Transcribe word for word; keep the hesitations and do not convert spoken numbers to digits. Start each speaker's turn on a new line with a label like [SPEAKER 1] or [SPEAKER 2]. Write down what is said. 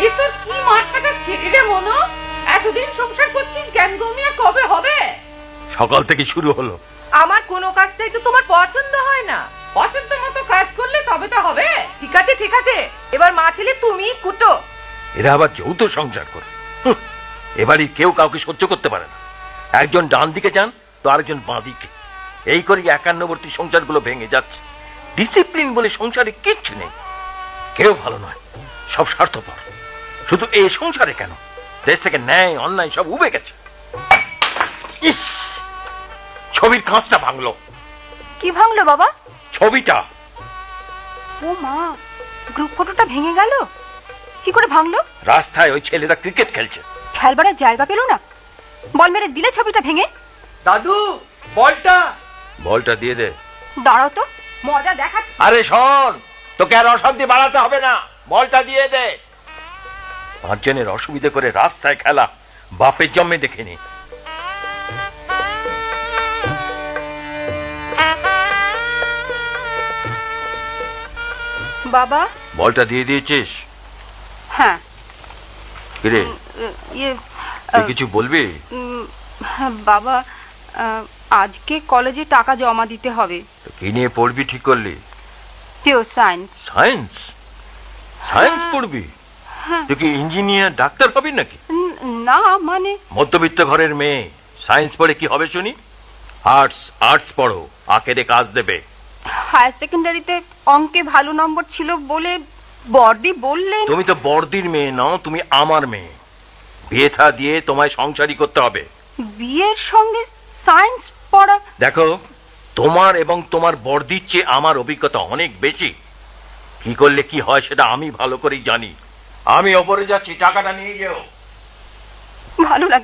[SPEAKER 1] তোর কি মাথাটা ছেড়ে রে মনো? এতদিন সংসার করছিস, জ্ঞান গৌমিয়া কবে হবে?
[SPEAKER 2] সকাল থেকে শুরু হলো।
[SPEAKER 1] আমার কোনো কাজটাই তো তোমার পছন্দ হয় না। পছন্দ মতো কাজ করলে তবে তো হবে। ঠিক আছে ঠিক আছে, এবার মা ছেলে তুমি কুটো।
[SPEAKER 2] এরা আবার যৌথ সংসার করে। এবারই কেউ কাউকে সহ্য করতে পারে না। একজন ডান দিকে যান তো আরেকজন বাঁ দিকে, এই করে একান্নবর্তী সংসারগুলো ভেঙে যাচ্ছে। ডিসিপ্লিন বলে সংসারে কিচ্ছু নেই। কেউ ভালো নয়, সব স্বার্থপর। শুধু এই সংসারে কেন, দেশ থেকে ন্যায় অন্যায় সব উবে গেছে। ইস, ছবির কাঁচটা ভাঙলো।
[SPEAKER 3] কি ভাঙলো বাবা?
[SPEAKER 2] ছবিটা।
[SPEAKER 3] ও মা, গ্রুপ ফটোটা ভেঙে গেল? কি করে ভাঙলো?
[SPEAKER 2] রাস্তায় ওই ছেলেরা ক্রিকেট খেলছে,
[SPEAKER 3] খেলবার জায়গা পেল না, বল মেরে দিলে ছবিটা ভেঙে।
[SPEAKER 4] দাদু বলটা
[SPEAKER 2] বলটা দিয়ে দে।
[SPEAKER 3] দাঁড়াও তো, মজা দেখাচ্ছি।
[SPEAKER 2] আরে শোন, তোকে আর অশান্তি বাড়াতে হবে না, বলটা দিয়ে দে। পাঁচজনের অসুবিধে করে রাস্তায় খেলা বাপের জন্মে দেখিনি।
[SPEAKER 3] বাবা,
[SPEAKER 2] বলটা দিয়ে দিয়েছিস?
[SPEAKER 3] হ্যাঁ।
[SPEAKER 2] কিরে,
[SPEAKER 3] ইয়ে,
[SPEAKER 2] তুই কিছু বলবি?
[SPEAKER 3] বাবা, আজকে কলেজে টাকা জমা দিতে হবে।
[SPEAKER 2] কি নিয়ে পড়বি ঠিক করলি?
[SPEAKER 3] Pure science.
[SPEAKER 2] সায়েন্স? সায়েন্স পড়বি? তুই কি ইঞ্জিনিয়ার ডাক্তার হবি নাকি?
[SPEAKER 3] না মানে
[SPEAKER 2] মধ্যবিত্ত ঘরের মেয়ে সায়েন্স পড়ে কি হবে শুনি? আর্টস আর্টস পড়ো, আখেরে কাজ দেবে।
[SPEAKER 3] হায়ার সেকেন্ডারিতে অঙ্কে ভালো নম্বর ছিল বলে বড়দি বললেন।
[SPEAKER 2] তুমি তো বড়দির মেয়ে নও, তুমি আমার মেয়ে। বিয়ে থা দিয়ে তোমায় সংসারই করতে হবে।
[SPEAKER 3] বিয়ের সঙ্গে সায়েন্স পড়া?
[SPEAKER 2] দেখো, তোমার এবং তোমার বড়দির চেয়ে আমার অভিজ্ঞতা অনেক বেশি। কি করলে কি হয় সেটা আমি ভালো করেই জানি। আমি ওপরে যাচ্ছি, টাকাটা নিয়ে যেও।
[SPEAKER 3] ভালো লাগে।